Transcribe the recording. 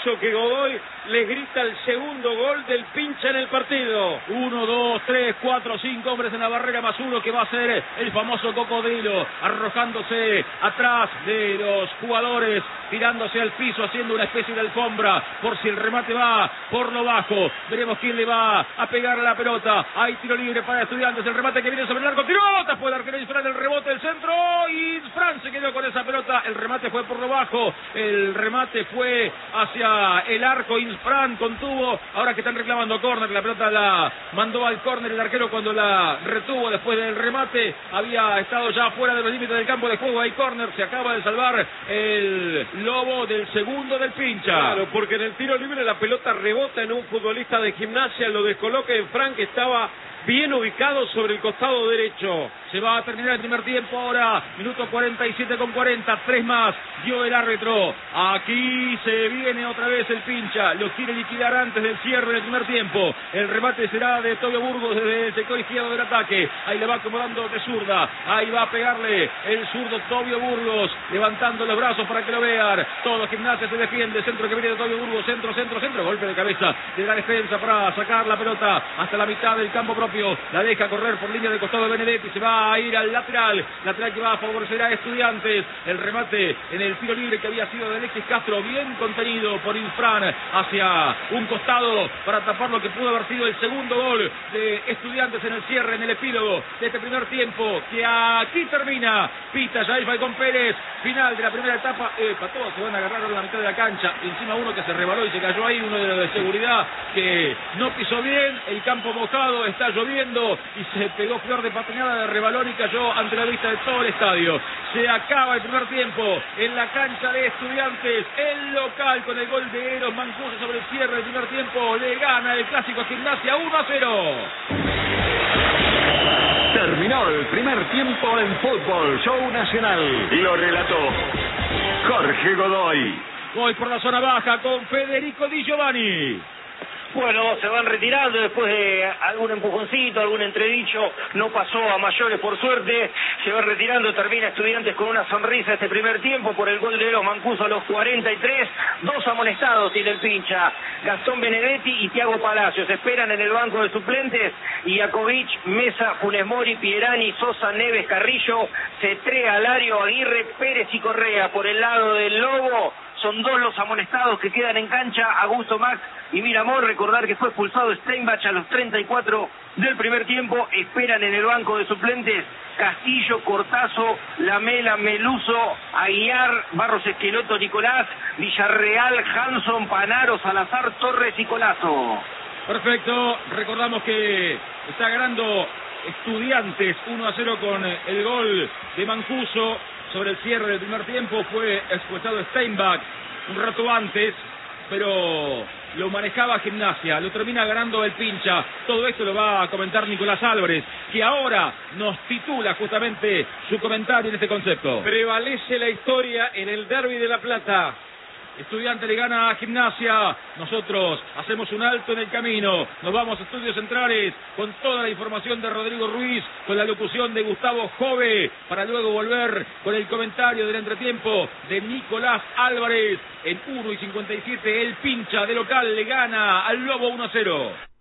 eso que Godoy les grita el segundo gol del pincha en el partido. 1, 2, 3, 4, 5 hombres en la barrera más uno que va a ser el famoso cocodrilo, arrojándose atrás de los jugadores, tirándose al piso, haciendo una especie de alfombra, por si el remate va por lo bajo. Veremos quién le va a pegar a la pelota. Hay tiro libre para Estudiantes, el remate que viene sobre el arco, tiró, tapó el arquero Isfran, el rebote del centro, y Isfran se quedó con esa pelota. El remate fue por lo bajo, el remate fue hacia el arco. Isfran contuvo, ahora que están reclamando córner, la pelota la mandó al córner el arquero cuando la retuvo después del remate, había estado ya fuera de los límites del campo de juego. Hay córner, se acaba de salvar el Lobo del segundo del pincha. Claro, porque en el tiro libre la pelota rebota en un futbolista de Gimnasia, lo descoloca en Fran, que estaba bien ubicado sobre el costado derecho. Se va a terminar el primer tiempo ahora, minuto 47 con 40, 3 más, dio el árbitro. Aquí se viene otra vez el pincha, lo quiere liquidar antes del cierre del primer tiempo. El remate será de Tobio Burgos desde el sector izquierdo del ataque. Ahí le va acomodando de zurda, ahí va a pegarle el zurdo Tobio Burgos, levantando los brazos para que lo vean. Todo Gimnasia se defiende, centro que viene de Tobio Burgos, centro, golpe de cabeza de la defensa para sacar la pelota hasta la mitad del campo propio. La deja correr por línea de costado de Benedetti, se va a ir al lateral que va a favorecer a Estudiantes. El remate en el tiro libre que había sido de Alexis Castro, bien contenido por Infran hacia un costado para tapar lo que pudo haber sido el segundo gol de Estudiantes en el cierre, en el epílogo de este primer tiempo, que aquí termina. Pita Jair Falcón Pérez, final de la primera etapa. Todos se van a agarrar a la mitad de la cancha, encima uno que se rebaló y se cayó ahí, uno de los de seguridad que no pisó bien, el campo mojado, está lloviendo y se pegó flor de patinada de rebalón y cayó ante la vista de todo el estadio. Se acaba el primer tiempo en la cancha de Estudiantes, el local, con el gol de Eros Mancuso sobre el cierre del primer tiempo. Le gana el clásico a Gimnasia 1-0. Terminó el primer tiempo en Fútbol Show Nacional. Lo relató Jorge Godoy. Voy por la zona baja con Federico Di Giovanni. Bueno, se van retirando después de algún empujoncito, algún entredicho, no pasó a mayores por suerte, se va retirando, termina Estudiantes con una sonrisa este primer tiempo por el gol de Eros Mancuso a los 43, 2 amonestados tiene el pincha, Gastón Benedetti y Thiago Palacios, esperan en el banco de suplentes, Iakovic, Mesa, Funes Mori, Pierani, Sosa, Neves, Carrillo, Cetrea, Lario, Aguirre, Pérez y Correa. Por el lado del Lobo, son 2 los amonestados que quedan en cancha, Augusto Max y Miramón. Recordar que fue expulsado Steinbach a los 34 del primer tiempo. Esperan en el banco de suplentes Castillo, Cortazo, Lamela, Meluso, Aguiar, Barros Esqueloto, Nicolás, Villarreal, Hanson, Panaro, Salazar, Torres y Colazo. Perfecto, recordamos que está ganando Estudiantes 1-0 con el gol de Mancuso. Sobre el cierre del primer tiempo fue expulsado Steinbach un rato antes, pero lo manejaba Gimnasia, lo termina ganando el pincha. Todo esto lo va a comentar Nicolás Álvarez, que ahora nos titula justamente su comentario en este concepto. Prevalece la historia en el derbi de La Plata. Estudiante le gana a Gimnasia. Nosotros hacemos un alto en el camino. Nos vamos a Estudios Centrales con toda la información de Rodrigo Ruiz, con la locución de Gustavo Jove, para luego volver con el comentario del entretiempo de Nicolás Álvarez. En 1:57 el pincha de local le gana al Lobo 1-0.